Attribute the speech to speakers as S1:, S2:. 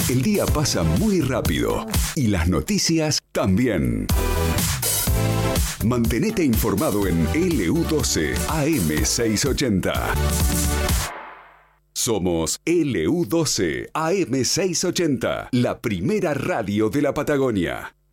S1: El día pasa muy rápido y las noticias también. Mantenete informado en LU12 AM680. Somos LU12 AM680, la primera radio de la Patagonia.